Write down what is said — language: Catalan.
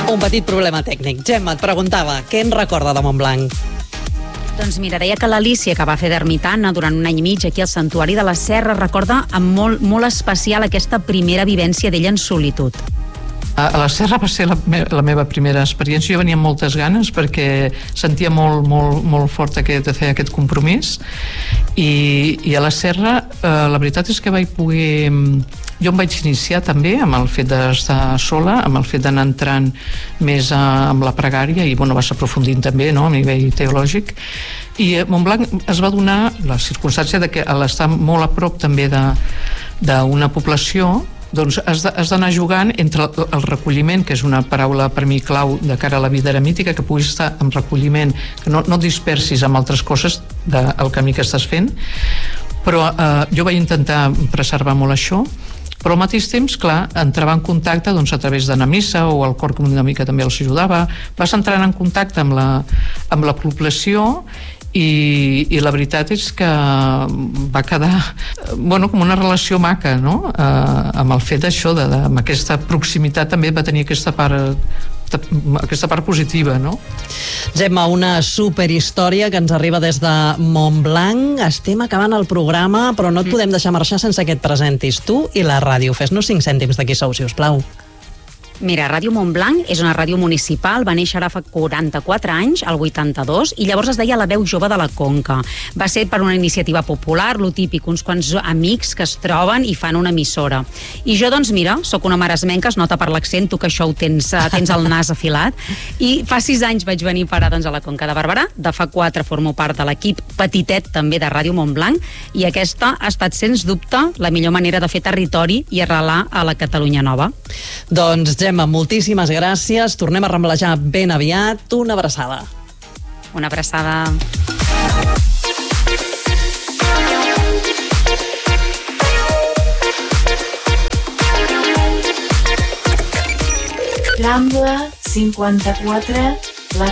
Un petit problema tècnic. Gemma, et preguntava, què en recorda de Montblanc? Doncs mira, deia que l'Alícia, que va fer d'ermitana durant un any i mig aquí al Santuari de la Serra, recorda amb molt especial aquesta primera vivència d'ella en solitud. A la Serra va ser la meva primera experiència. Jo venia amb moltes ganes perquè sentia molt fort de fer aquest compromís i a la Serra la veritat és que vaig poder... Jo em vaig iniciar també amb el fet d'estar sola, amb el fet d'anar entrant més amb la pregària i vas aprofundint també, no?, a nivell teològic. I a Montblanc es va donar la circumstància de que a l'estar molt a prop també d'una població, doncs has d'anar jugant entre el recolliment, que és una paraula per mi clau de cara a la vida eremítica, que puguis estar en recolliment, que no et dispersis amb altres coses del camí que estàs fent, però jo vaig intentar preservar molt això, però al mateix temps, clar, entrava en contacte a través d'anar a missa, o el cor una mica també els ajudava, vas entrant en contacte amb la població i la veritat és que va quedar com una relació maca, no?, amb el fet d'això, amb aquesta proximitat també va tenir aquesta part positiva, no? Gemma, una superhistòria que ens arriba des de Montblanc. Estem acabant el programa, però no et podem deixar marxar sense que et presentis tu i la ràdio. Fes-nos 5 cèntims de qui sou, si us plau. Mira, Ràdio Montblanc és una ràdio municipal, va néixer ara fa 44 anys, al 82, i llavors es deia La Veu Jove de la Conca. Va ser per una iniciativa popular, lo típic, uns quants amics que es troben i fan una emissora. I jo, doncs mira, sóc una maresmenca, es nota per l'accent, tu que això ho tens el nas afilat, i fa 6 anys vaig venir a parar a la Conca de Barberà, de fa 4 formo part de l'equip petitet també de Ràdio Montblanc, i aquesta ha estat, sens dubte, la millor manera de fer territori i arrelar a la Catalunya Nova. Doncs, Gemma, moltíssimes gràcies. Tornem a remblejar ben aviat. Una abraçada. Una abraçada. Rambla 54